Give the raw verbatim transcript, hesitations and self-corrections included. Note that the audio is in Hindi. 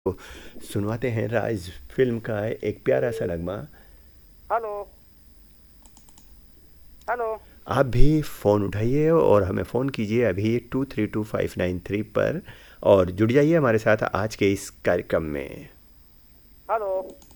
तो सुनवाते हैं राज फिल्म का एक प्यारा सा नगमा। हेलो। हेलो। आप भी फ़ोन उठाइए और हमें फ़ोन कीजिए अभी to three to five nine three पर और जुड़ जाइए हमारे साथ आज के इस कार्यक्रम में। हेलो।